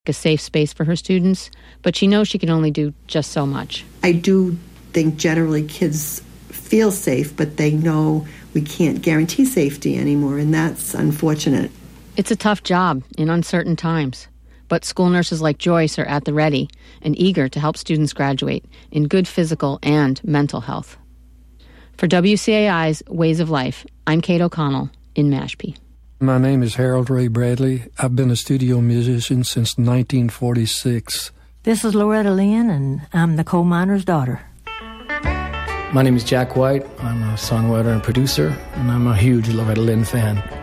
a safe space for her students, but she knows she can only do just so much. I do think generally kids feel safe, but they know we can't guarantee safety anymore, and that's unfortunate. It's a tough job in uncertain times, but school nurses like Joyce are at the ready and eager to help students graduate in good physical and mental health. For WCAI's Ways of Life, I'm Kate O'Connell in Mashpee. My name is Harold Ray Bradley. I've been a studio musician since 1946. This is Loretta Lynn, and I'm the coal miner's daughter. My name is Jack White. I'm a songwriter and producer, and I'm a huge Loretta Lynn fan.